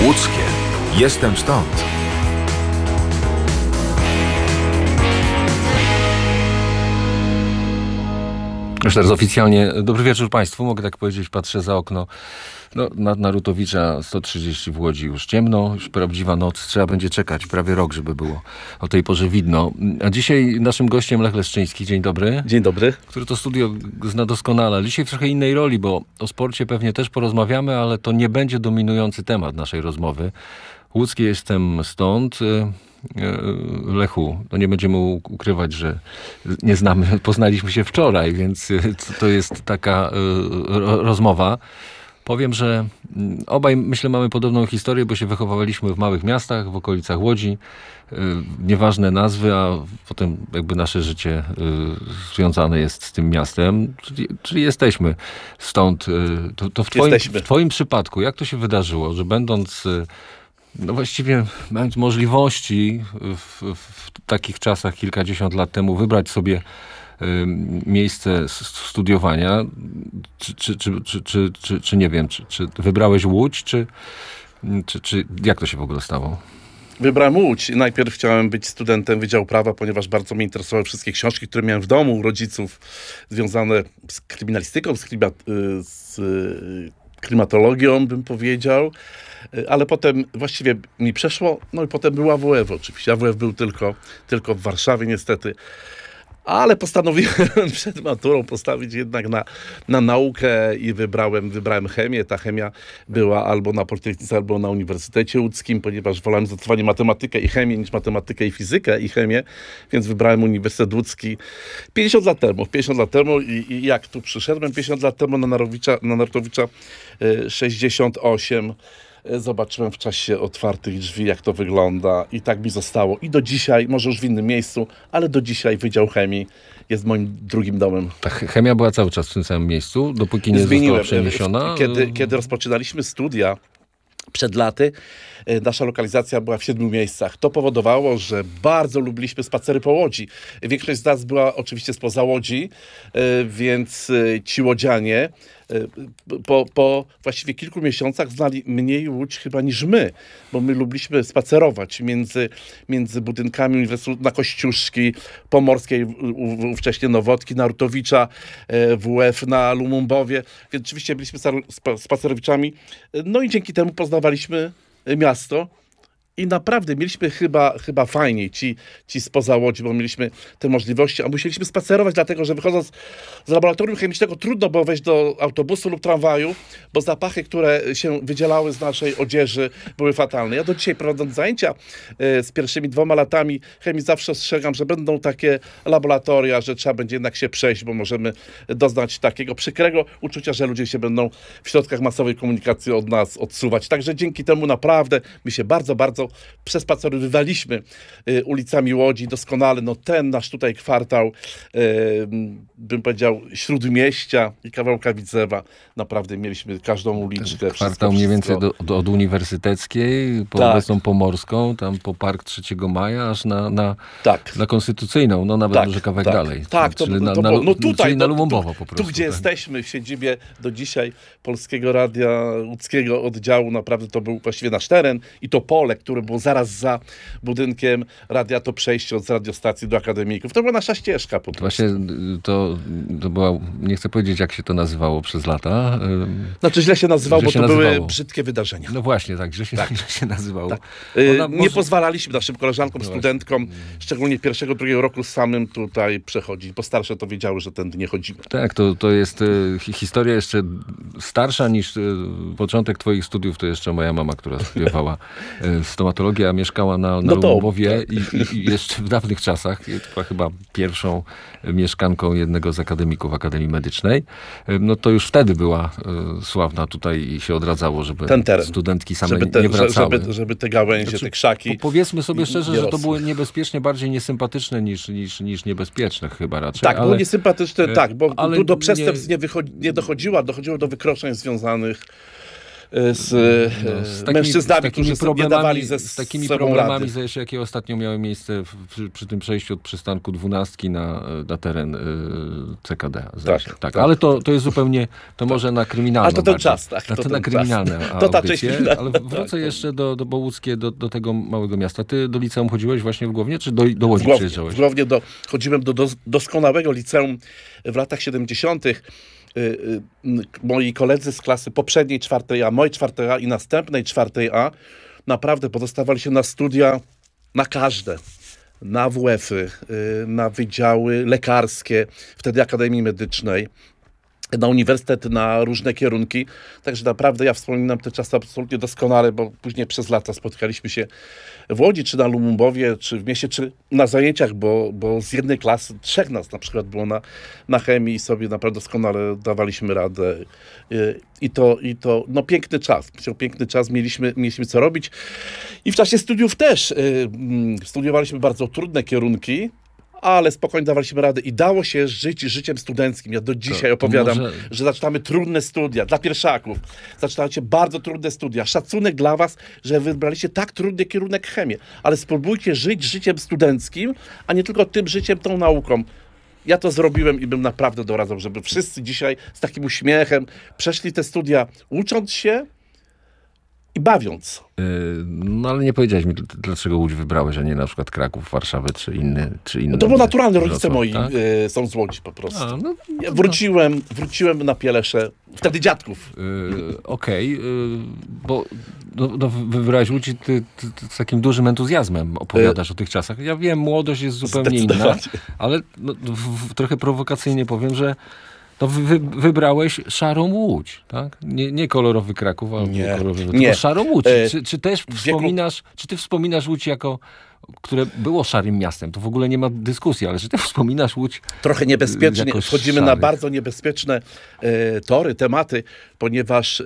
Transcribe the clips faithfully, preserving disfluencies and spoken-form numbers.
Łódzkie. Jestem stąd. Już teraz oficjalnie, dobry wieczór Państwu, mogę tak powiedzieć, patrzę za okno. No, na Narutowicza sto trzydzieści w Łodzi już ciemno, już prawdziwa noc, trzeba będzie czekać prawie rok, żeby było o tej porze widno. A dzisiaj naszym gościem Lech Leszczyński, dzień dobry. Dzień dobry. Który to studio zna doskonale. Dzisiaj w trochę innej roli, bo o sporcie pewnie też porozmawiamy, ale to nie będzie dominujący temat naszej rozmowy. Łódzkie jestem stąd. Lechu, no nie będziemy ukrywać, że nie znamy, poznaliśmy się wczoraj, więc to jest taka rozmowa. Powiem, że obaj, myślę, mamy podobną historię, bo się wychowywaliśmy w małych miastach, w okolicach Łodzi. Nieważne nazwy, a potem jakby nasze życie związane jest z tym miastem. Czyli, czyli jesteśmy stąd. To, to w, twoim, jesteśmy. w twoim przypadku, jak to się wydarzyło, że będąc... No właściwie mając możliwości w, w takich czasach, kilkadziesiąt lat temu, wybrać sobie y, miejsce studiowania, czy, czy, czy, czy, czy, czy, czy nie wiem, czy, czy wybrałeś Łódź, czy, czy, czy jak to się w ogóle stało? Wybrałem Łódź. Najpierw chciałem być studentem Wydziału Prawa, ponieważ bardzo mnie interesowały wszystkie książki, które miałem w domu u rodziców, związane z kryminalistyką, z, klimat, z klimatologią, bym powiedział. Ale potem właściwie mi przeszło, no i potem był A W F oczywiście. A W F był tylko, tylko w Warszawie niestety. Ale postanowiłem przed maturą postawić jednak na, na naukę i wybrałem, wybrałem chemię. Ta chemia była albo na Politechnice, albo na Uniwersytecie Łódzkim, ponieważ wolałem zdecydowanie matematykę i chemię niż matematykę i fizykę i chemię, więc wybrałem Uniwersytet Łódzki pięćdziesiąt lat temu. pięćdziesiąt lat temu i, i jak tu przyszedłem pięćdziesiąt lat temu na Narutowicza, na Narutowicza sześćdziesiąt osiem. Zobaczyłem w czasie otwartych drzwi, jak to wygląda i tak mi zostało. I do dzisiaj, może już w innym miejscu, ale do dzisiaj Wydział Chemii jest moim drugim domem. Ta chemia była cały czas w tym samym miejscu, dopóki nie Zmieniłem. została przeniesiona? Kiedy, kiedy rozpoczynaliśmy studia przed laty, nasza lokalizacja była w siedmiu miejscach. To powodowało, że bardzo lubiliśmy spacery po Łodzi. Większość z nas była oczywiście spoza Łodzi, więc ci łodzianie po, po właściwie kilku miesiącach znali mniej Łódź chyba niż my, bo my lubiliśmy spacerować między, między budynkami Uniwersytetu na Kościuszki, Pomorskiej, wcześniej Nowotki, Narutowicza, W U F na Lumumbowie, więc oczywiście byliśmy spacerowiczami. No i dzięki temu poznawaliśmy miasto. I naprawdę mieliśmy chyba, chyba fajniej ci, ci spoza Łodzi, bo mieliśmy te możliwości, a musieliśmy spacerować, dlatego że wychodząc z laboratorium chemicznego trudno było wejść do autobusu lub tramwaju, bo zapachy, które się wydzielały z naszej odzieży, były fatalne. Ja do dzisiaj, prowadząc zajęcia y, z pierwszymi dwoma latami chemii, zawsze ostrzegam, że będą takie laboratoria, że trzeba będzie jednak się przejść, bo możemy doznać takiego przykrego uczucia, że ludzie się będą w środkach masowej komunikacji od nas odsuwać. Także dzięki temu naprawdę my się bardzo, bardzo przespacerowywaliśmy y, ulicami Łodzi doskonale. No ten nasz tutaj kwartał, y, bym powiedział, Śródmieścia i kawałka Widzewa. Naprawdę mieliśmy każdą uliczkę. Kwartał wszystko, mniej wszystko. więcej do, do, od Uniwersyteckiej, po Tak. obecną Pomorską, tam po Park trzeciego maja, aż na, na, Tak. na Konstytucyjną, no nawet Tak, może kawałek tak, dalej. Tak, to, czyli to, na, to, na, no tutaj, czyli na no, Lumumbowo tu, po prostu. Tu, gdzie tak. jesteśmy, w siedzibie do dzisiaj Polskiego Radia Łódzkiego oddziału, naprawdę to był właściwie nasz teren i to pole, które było zaraz za budynkiem radia, to przejście od radiostacji do akademików. To była nasza ścieżka po prostu. Właśnie to, to była, nie chcę powiedzieć, jak się to nazywało przez lata. Znaczy źle się nazywało, Źle bo się to nazywało. były brzydkie wydarzenia. No właśnie, tak, że się, tak. Że się nazywało. Tak. Yy, Ona nie może... pozwalaliśmy naszym koleżankom, No studentkom, szczególnie pierwszego, drugiego roku samym tutaj przechodzić, bo starsze to wiedziały, że tędy nie chodzimy. Tak, to, to jest y, historia jeszcze starsza niż y, początek twoich studiów. To jeszcze moja mama, która studiowała y, stomatologię, a mieszkała na, na No to, Lumumbowie tak. i, i jeszcze w dawnych czasach była chyba pierwszą mieszkanką jednego z akademików Akademii Medycznej. Y, no to już wtedy była y, sławna tutaj i się odradzało, żeby Ten teren. studentki same Żeby te, nie wracały. żeby, żeby te gałęzie, Znaczy, te krzaki... Po, powiedzmy sobie szczerze, nie że to rosły. było niebezpiecznie bardziej niesympatyczne niż, niż, niż niebezpieczne chyba raczej. Tak, ale, było niesympatyczne, tak, bo ale tu do nie- przestępstw nie, wychodzi, nie dochodziło, dochodziło do wykroczeń związanych z, No, z z takimi- mężczyznami, z takimi którzy sobie problemami, dawali ze z takimi sobą problemami, rady. zdaje się, jakie ostatnio miały miejsce w, przy, przy tym przejściu od przystanku dwunastki na, na teren y, C K D. zdaje Tak, się. tak, tak. ale to, to jest zupełnie, to może na kryminalną Ale to ten bardziej. czas, tak, Na, to to ten na czas. kryminalne To ta audycje, część kryminalna, ale tak, wrócę to- jeszcze do, do Bołuckiej, do, do tego małego miasta. Ty do liceum chodziłeś właśnie w Głownie, czy do, do W Łodzi Głownie, przyjeżdżałeś? w Głownie do, chodziłem do dos, doskonałego liceum w latach siedemdziesiątych. Y, y, moi koledzy z klasy poprzedniej czwartej A, mojej czwartej A i następnej czwartej A naprawdę pozostawali się na studia, na każde. Na W F-y, y, na wydziały lekarskie, wtedy Akademii Medycznej, na uniwersytet, na różne kierunki. Także naprawdę ja wspominam te czasy absolutnie doskonale, bo później przez lata spotkaliśmy się w Łodzi, czy na Lumumbowie, czy w mieście, czy na zajęciach, bo, bo z jednej klasy trzech nas na przykład było na, na chemii i sobie naprawdę doskonale dawaliśmy radę. Y, I to, i to no piękny czas. Myślę, piękny czas, mieliśmy, mieliśmy co robić. I w czasie studiów też y, mm, studiowaliśmy bardzo trudne kierunki, ale spokojnie dawaliśmy radę i dało się żyć życiem studenckim. Ja do dzisiaj to opowiadam, może- że zaczynamy trudne studia dla pierwszaków. Zaczynacie bardzo trudne studia. Szacunek dla was, że wybraliście tak trudny kierunek chemię, ale spróbujcie żyć życiem studenckim, a nie tylko tym życiem, tą nauką. Ja to zrobiłem i bym naprawdę doradzał, żeby wszyscy dzisiaj z takim uśmiechem przeszli te studia, ucząc się i bawiąc. Y, No ale nie powiedziałeś mi, dl- dlaczego Łódź wybrałeś, a nie na przykład Kraków, Warszawę, czy inny, czy inny. To było naturalne, rodzice Wrocław, moi tak? y, są z Łodzi po prostu. A, no, Ja wróciłem, wróciłem na Pielesze, wtedy dziadków. y, Okej, y, bo no, no, wy- wybrałeś Łódź i ty, ty, ty z takim dużym entuzjazmem opowiadasz o tych czasach. Ja wiem, młodość jest zupełnie inna, Zdecydowanie. ale no, w, w, trochę prowokacyjnie powiem, że no, wy, wy, wybrałeś szarą Łódź, tak? Nie, nie kolorowy Kraków, albo Nie, kolorowy, nie. tylko szarą Łódź. E, Czy, czy też wieku- wspominasz, czy ty wspominasz Łódź jako, które było szarym miastem? To w ogóle nie ma dyskusji, ale czy ty wspominasz Łódź Trochę niebezpiecznie, Jakoś wchodzimy na szary. bardzo niebezpieczne e, tory, tematy, ponieważ e,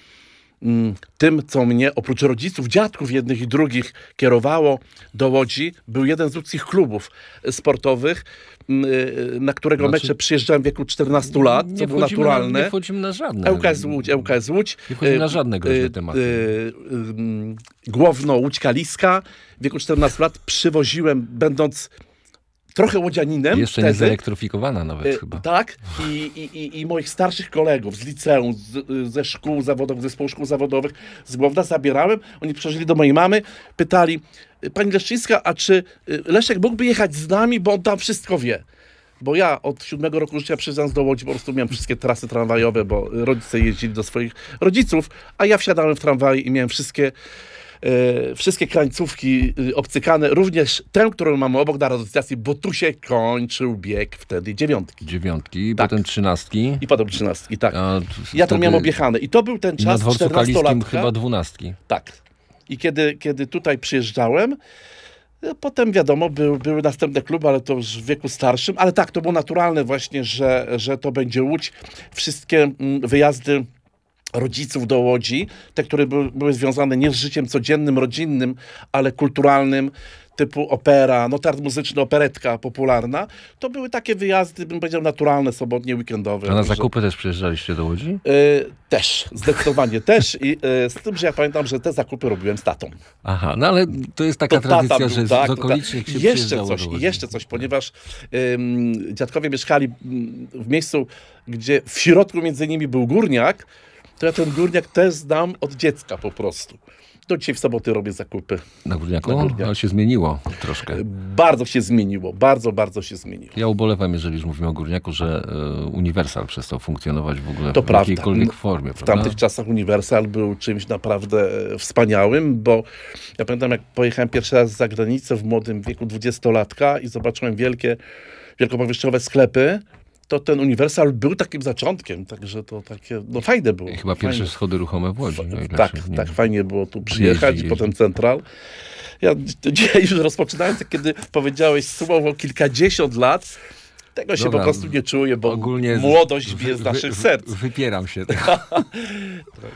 mm, tym, co mnie oprócz rodziców, dziadków jednych i drugich kierowało do Łodzi, był jeden z łódzkich klubów sportowych, m, e, na którego Znaczy- mecze przyjeżdżałem w wieku czternastu lat, co było wchodzimy naturalne. Na, nie wchodzimy na żadne. L K S Łódź, L K S Łódź. Nie wchodzimy na e, żadne groźne e, tematy. e, mm, Głowno, Łódź Kaliska. W wieku czternastu lat przywoziłem, będąc trochę łodzianinem. Jeszcze nie wtedy, zaelektrofikowana nawet e, chyba. Tak. I, i, i, I moich starszych kolegów z liceum, z, ze szkół zawodowych, zespołu szkół zawodowych z Głowna zabierałem. Oni przychodzili do mojej mamy, pytali: pani Leszczyńska, a czy y, Leszek mógłby jechać z nami, bo on tam wszystko wie. Bo ja od siódmego roku życia przyjeżdżając do Łodzi po prostu miałem wszystkie trasy tramwajowe, bo rodzice jeździli do swoich rodziców, a ja wsiadałem w tramwaj i miałem wszystkie, e, wszystkie krańcówki e, obcykane, również tę, którą mamy obok na radiostacji, bo tu się kończył bieg wtedy dziewiątki. Dziewiątki, Tak. potem trzynastki. I potem trzynastki, tak. A Ja to wtedy miałem objechane. I to był ten i na czas dworcu kaliskim czternastolatka. chyba dwunastki. Tak. I kiedy, kiedy tutaj przyjeżdżałem, e, potem wiadomo, był, były następne kluby, ale to już w wieku starszym. Ale tak, to było naturalne właśnie, że, że to będzie Łódź. Wszystkie mm, wyjazdy rodziców do Łodzi, te, które były, były związane nie z życiem codziennym, rodzinnym, ale kulturalnym, typu opera, no teatr muzyczny, operetka popularna, to były takie wyjazdy, bym powiedział, naturalne, sobotnie, weekendowe. A na Także- zakupy też przyjeżdżaliście do Łodzi? Y, też, zdecydowanie też. I y, z tym, że ja pamiętam, że te zakupy robiłem z tatą. Aha, no ale to jest taka To tata tradycja, był, że z- tak, z to okolicznych ta- się jeszcze przyjeżdżało coś, do i Łodzi. jeszcze coś, ponieważ ym, dziadkowie mieszkali ym, w miejscu, gdzie w środku między nimi był górniak, to ja ten górniak też znam od dziecka po prostu. Do dzisiaj w soboty robię zakupy. Na Górniaku? Na Górniaku. Ale się zmieniło troszkę. Bardzo się zmieniło, bardzo, bardzo się zmieniło. Ja ubolewam, jeżeli już mówimy o Górniaku, że e, Uniwersal przestał funkcjonować w ogóle To w prawda. jakiejkolwiek formie. W prawda? tamtych czasach Uniwersal był czymś naprawdę e, wspaniałym, bo ja pamiętam, jak pojechałem pierwszy raz za granicę w młodym wieku dwudziestolatka i zobaczyłem wielkie, wielkopowierzchniowe sklepy, to ten Uniwersal był takim zaczątkiem, także to takie, no fajne było. I chyba pierwsze fajne. schody ruchome w Łodzi. o ile Tak, się nie- tak, fajnie było tu przyjechać Jeździ, i potem Central. Ja d- dzisiaj już rozpoczynając, kiedy powiedziałeś słowo kilkadziesiąt lat, tego się Dobra, po prostu nie czuję, bo Ogólnie z- młodość wy- bije z wy- naszych wy- serc. Wypieram się.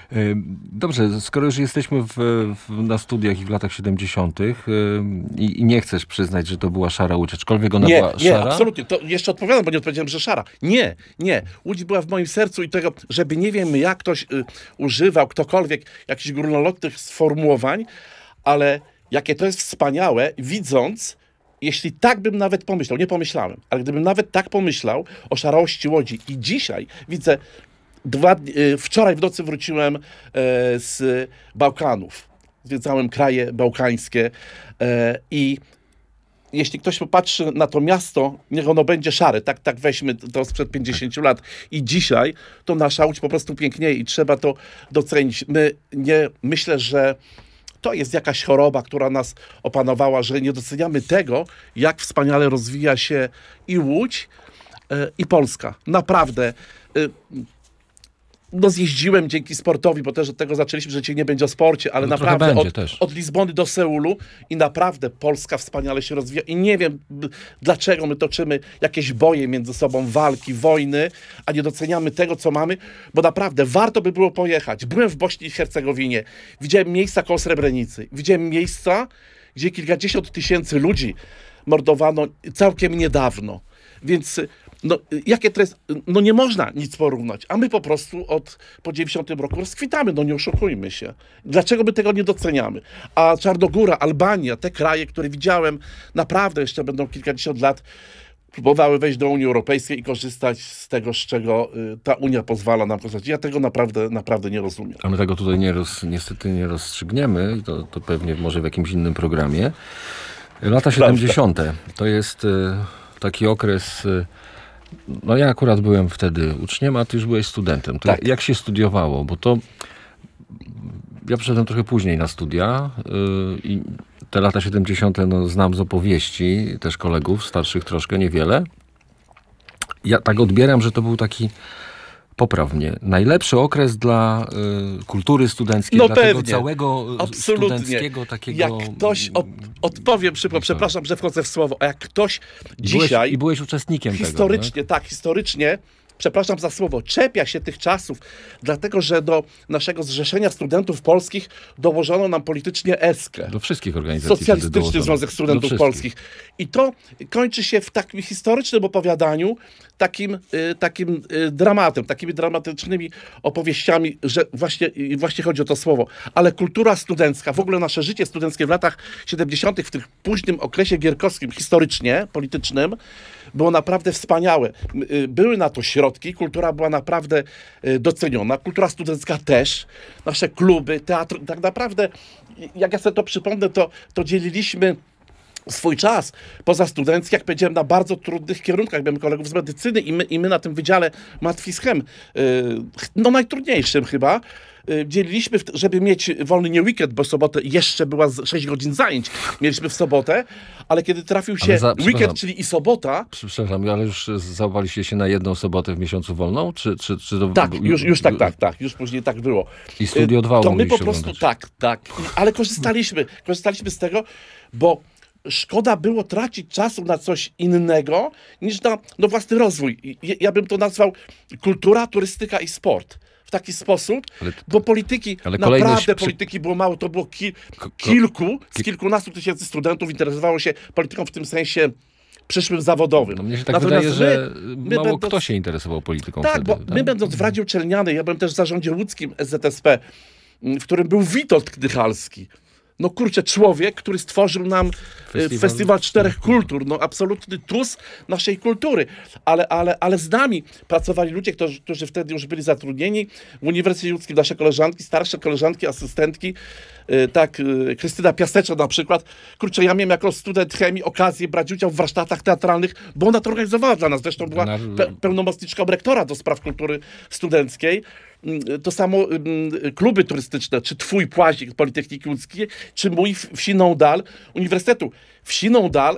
Dobrze, skoro już jesteśmy w, w, na studiach i w latach siedemdziesiątych i, i nie chcesz przyznać, że to była szara Łódź, aczkolwiek ona nie, była nie, szara? absolutnie. To jeszcze odpowiadam, bo nie odpowiedziałem, że szara. Nie, nie. Łódź była w moim sercu i tego, żeby nie wiem, jak ktoś y, używał, ktokolwiek, jakichś górnolotnych sformułowań, ale jakie to jest wspaniałe, widząc, jeśli tak bym nawet pomyślał, nie pomyślałem, ale gdybym nawet tak pomyślał o szarości Łodzi i dzisiaj widzę, dwa, y, wczoraj w nocy wróciłem y, z Bałkanów. Zwiedzałem kraje bałkańskie y, i jeśli ktoś popatrzy na to miasto, niech ono będzie szare, tak, tak weźmy to sprzed pięćdziesięciu lat i dzisiaj, to nasza Łódź po prostu pięknieje i trzeba to docenić. My nie, myślę, że to jest jakaś choroba, która nas opanowała, że nie doceniamy tego, jak wspaniale rozwija się i Łódź, e, i Polska. Naprawdę. E, no zjeździłem dzięki sportowi, bo też od tego zaczęliśmy, że dzisiaj nie będzie o sporcie, ale No trochę naprawdę będzie od, też. od Lizbony do Seulu i naprawdę Polska wspaniale się rozwija i nie wiem, b- dlaczego my toczymy jakieś boje między sobą, walki, wojny, a nie doceniamy tego, co mamy, bo naprawdę warto by było pojechać. Byłem w Bośni i Hercegowinie, widziałem miejsca koło Srebrenicy, widziałem miejsca, gdzie kilkadziesiąt tysięcy ludzi mordowano całkiem niedawno, więc no, jakie to jest, no nie można nic porównać, a my po prostu od po dziewięćdziesiątym roku rozkwitamy, no nie oszukujmy się. Dlaczego my tego nie doceniamy? A Czarnogóra, Albania, te kraje, które widziałem, naprawdę jeszcze będą kilkadziesiąt lat próbowały wejść do Unii Europejskiej i korzystać z tego, z czego y, ta Unia pozwala nam korzystać. Ja tego naprawdę, naprawdę nie rozumiem. A my tego tutaj nie roz, niestety nie rozstrzygniemy, to, to pewnie może w jakimś innym programie. Lata siedemdziesiąte to jest y, taki okres... Y, No ja akurat byłem wtedy uczniem, a ty już byłeś studentem. To Tak. Jak się studiowało? Bo to ja przyszedłem trochę później na studia yy, i te lata siedemdziesiąte no, znam z opowieści też kolegów, starszych troszkę, niewiele. Ja tak odbieram, że to był taki, popraw mnie, najlepszy okres dla y, kultury studenckiej, No dla tego pewnie. całego y, Absolutnie. studenckiego takiego... Jak ktoś, op- odpowiem szybko, przepraszam, że wchodzę w słowo, a jak ktoś I byłeś, dzisiaj... I byłeś uczestnikiem Historycznie, tego, tak? tak, historycznie, przepraszam za słowo, czepia się tych czasów, dlatego że do naszego Zrzeszenia Studentów Polskich dołożono nam politycznie eskę. Do wszystkich organizacji. Socjalistyczny dołożono. Związek Do Studentów wszystkich. Polskich. I to kończy się w takim historycznym opowiadaniu, takim, y, takim y, dramatem, takimi dramatycznymi opowieściami, że właśnie, y, właśnie chodzi o to słowo. Ale kultura studencka, w ogóle nasze życie studenckie w latach siedemdziesiątych, w tym późnym okresie gierkowskim, historycznie, politycznym, było naprawdę wspaniałe. Y, Były na to środki, kultura była naprawdę y, doceniona, kultura studencka też, nasze kluby, teatr, tak naprawdę, jak ja sobie to przypomnę, to, to dzieliliśmy swój czas pozastudencki, jak powiedziałem, na bardzo trudnych kierunkach. Miałem kolegów z medycyny i my, i my na tym wydziale Matwis Chem, yy, no najtrudniejszym chyba, yy, dzieliliśmy, w, żeby mieć wolny nie weekend, bo sobotę jeszcze była z sześć godzin zajęć, mieliśmy w sobotę, ale kiedy trafił się Ale za- przepraszam. weekend, czyli i sobota, Przepraszam, ale już załapaliście się na jedną sobotę w miesiącu wolną? Czy, czy, czy to... tak, już, już tak, tak, tak, już później tak było. I Studio dwa To my po mogliście prostu, oglądać. tak, tak, I- ale korzystaliśmy, korzystaliśmy z tego, bo szkoda było tracić czasu na coś innego niż na no, własny rozwój. I Ja, ja bym to nazwał kultura, turystyka i sport. W taki sposób, Ale to- bo polityki, ale kolejność naprawdę przy- polityki było mało, to było ki, ko- kilku, z kilkunastu tysięcy studentów interesowało się polityką w tym sensie przyszłym zawodowym. No mnie się tak Natomiast wydaje, że my- my mało będąc- kto się interesował polityką tak, wtedy. bo my będąc w Radzie Uczelnianej, ja byłem też w zarządzie łódzkim S Z S P, m, w którym był Witold Knychalski. No kurczę, człowiek, który stworzył nam Festiwal- Festiwal, Festiwal Czterech Kultur, no absolutny tus naszej kultury. Ale, ale, ale z nami pracowali ludzie, którzy, którzy wtedy już byli zatrudnieni w Uniwersytecie Łódzkim, nasze koleżanki, starsze koleżanki, asystentki, y, tak, y, Krystyna Piasecza na przykład. Kurczę, ja miałem jako student chemii okazję brać udział w warsztatach teatralnych, bo ona to organizowała dla nas. Zresztą była Na- pe- pełnomocniczką rektora do spraw kultury studenckiej. To samo mm, kluby turystyczne, czy twój Płazik Politechniki Łódzkiej, czy mój w- Wsiną Dal Uniwersytetu. Wsiną Dal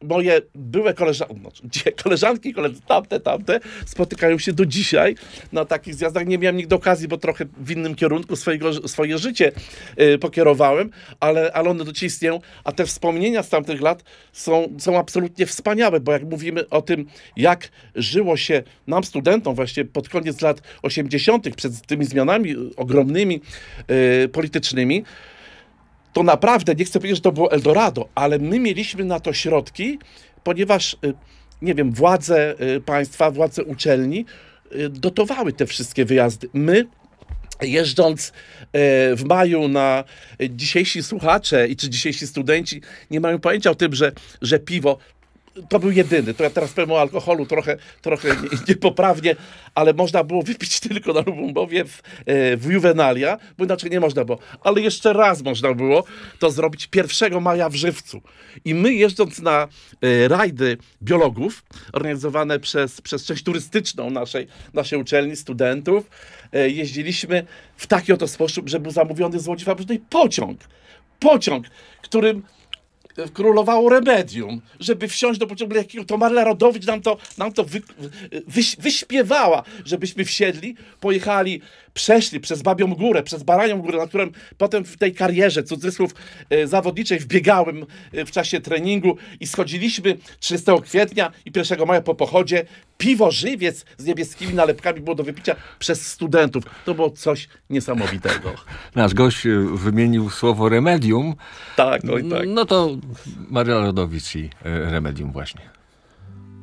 moje były koleżanki, no, koleżanki, koledzy, tamte, tamte, spotykają się do dzisiaj na takich zjazdach. Nie miałem nigdy okazji, bo trochę w innym kierunku swojego, swoje życie y, pokierowałem, ale, ale one do dzisiaj istnieją, a te wspomnienia z tamtych lat są, są absolutnie wspaniałe, bo jak mówimy o tym, jak żyło się nam, studentom, właśnie pod koniec lat osiemdziesiątych, przed tymi zmianami ogromnymi y, politycznymi, to naprawdę, nie chcę powiedzieć, że to było Eldorado, ale my mieliśmy na to środki, ponieważ, nie wiem, władze państwa, władze uczelni dotowały te wszystkie wyjazdy. My, jeżdżąc w maju na dzisiejsi słuchacze i czy dzisiejsi studenci nie mają pojęcia o tym, że, że piwo to był jedyny. To ja teraz powiem o alkoholu trochę, trochę niepoprawnie, ale można było wypić tylko na Lubombowie w, w Juvenalia, bo inaczej nie można było. Ale jeszcze raz można było to zrobić pierwszego maja w Żywcu. I my, jeżdżąc na e, rajdy biologów, organizowane przez, przez część turystyczną naszej, naszej uczelni, studentów, e, jeździliśmy w taki oto sposób, że był zamówiony z Łodzi Fabrycznej pociąg. Pociąg, którym królowało remedium, żeby wsiąść do pociągu jakiego, to Marla Rodowicz nam to, nam to wy, wy, wyśpiewała, żebyśmy wsiedli, pojechali, przeszli przez Babią Górę, przez Baranią Górę, na którym potem w tej karierze, cudzysłów, e, zawodniczej wbiegałem e, w czasie treningu i schodziliśmy trzydziestego kwietnia i pierwszego maja po pochodzie. Piwo Żywiec z niebieskimi nalepkami było do wypicia przez studentów. To było coś niesamowitego. Nasz gość wymienił słowo remedium. Tak, oj tak. No to Maria Rodowicz i Remedium właśnie.